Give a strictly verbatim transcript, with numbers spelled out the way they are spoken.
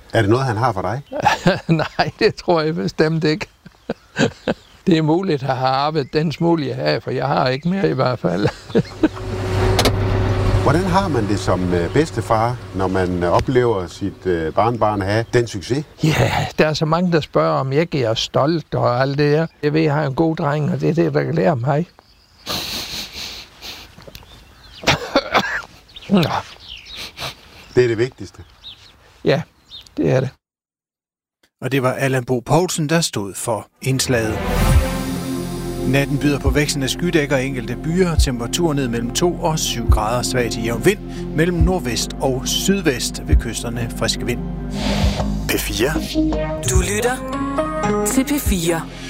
Er det noget, han har for dig? Nej, det tror jeg bestemt ikke. Det er muligt at have arbejdet den smule, jeg har, for jeg har ikke mere i hvert fald. Hvordan har man det som bedstefar, når man oplever sit barnbarn have den succes? Ja, der er så mange, der spørger, om jeg ikke er stolt og alt det her. Jeg ved, jeg har en god dreng, og det er det, der kan lære mig. Det er det vigtigste. Ja, det er det. Og det var Allan Bo Poulsen, der stod for indslaget. Natten byder på vekslende skydækker og enkelte byer. Temperatur ned mellem to og syv grader. Svag til jævn vind mellem nordvest og sydvest. Ved kysterne frisk vind. P fire. Du lytter til P fire.